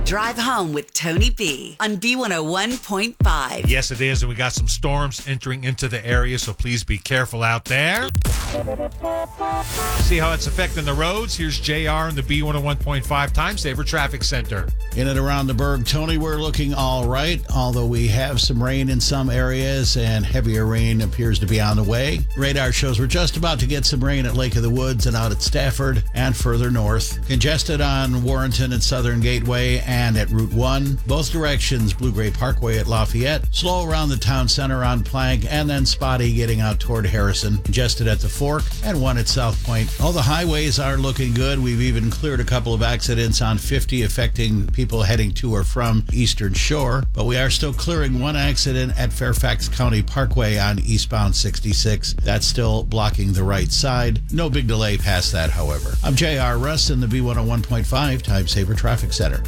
Drive home with Tony B on B101.5. Yes, it is, and we got some storms entering into the area, so please be careful out there. See how it's affecting the roads? Here's JR in the B101.5 Time Saver Traffic Center. In and around the Berg, Tony, we're looking all right, although we have some rain in some areas and heavier rain appears to be on the way. Radar shows we're just about to get some rain at Lake of the Woods and out at Stafford and further north. Congested on Warrenton and Southern Gateway and at Route 1. Both directions, Blue Gray Parkway at Lafayette. Slow around the town center on Plank and then spotty getting out toward Harrison. Congested at the Fork and one at South Point. All the highways are looking good. We've even cleared a couple of accidents on 50 affecting people heading to or from Eastern Shore, but we are still clearing one accident at Fairfax County Parkway on eastbound 66. That's still blocking the right side. No big delay past that, however. I'm J.R. Russ in the B101.5 Time Saver Traffic Center.